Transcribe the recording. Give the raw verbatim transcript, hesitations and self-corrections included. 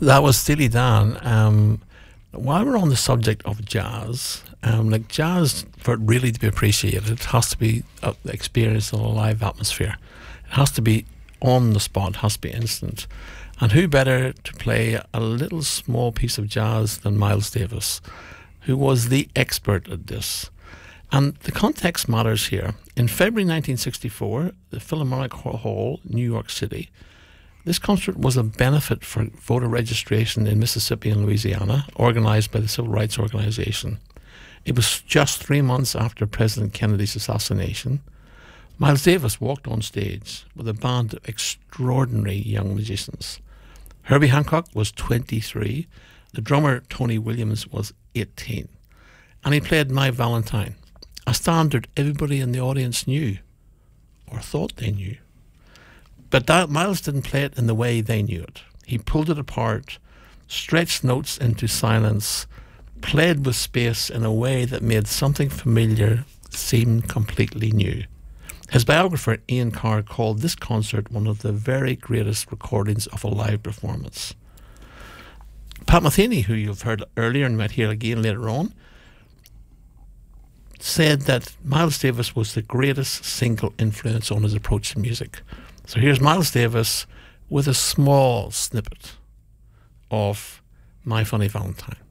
That was Steely Dan. Um, while we're on the subject of jazz, um, like jazz, for it really to be appreciated, it has to be uh, experienced in a live atmosphere. It has to be on the spot, it has to be instant. And who better to play a little small piece of jazz than Miles Davis, who was the expert at this. And the context matters here. In February nineteen sixty-four, the Philharmonic Hall, New York City, this concert was a benefit for voter registration in Mississippi and Louisiana, organised by the Civil Rights Organization. It was just three months after President Kennedy's assassination. Miles Davis walked on stage with a band of extraordinary young musicians. Herbie Hancock was twenty-three. The drummer, Tony Williams, was eighteen. And he played My Valentine, a standard everybody in the audience knew, or thought they knew. But that, Miles didn't play it in the way they knew it. He pulled it apart, stretched notes into silence, played with space in a way that made something familiar seem completely new. His biographer, Ian Carr, called this concert one of the very greatest recordings of a live performance. Pat Metheny, who you've heard earlier and might hear again later on, said that Miles Davis was the greatest single influence on his approach to music. So here's Miles Davis with a small snippet of My Funny Valentine.